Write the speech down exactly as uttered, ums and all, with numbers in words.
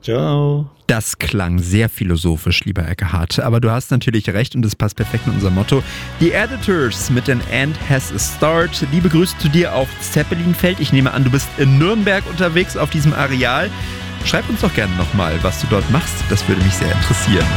Ciao. Das klang sehr philosophisch, lieber Eckhardt. Aber du hast natürlich recht und das passt perfekt in unser Motto. Die Editors mit den End Has a Start. Liebe Grüße zu dir auf Zeppelinfeld. Ich nehme an, du bist in Nürnberg unterwegs auf diesem Areal. Schreib uns doch gerne nochmal, was du dort machst. Das würde mich sehr interessieren.